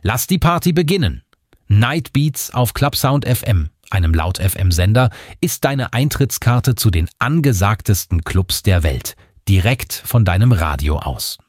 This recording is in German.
Lass die Party beginnen. Night Beats auf Clubsound FM, einem Laut-FM-Sender, ist deine Eintrittskarte zu den angesagtesten Clubs der Welt. Direkt von deinem Radio aus.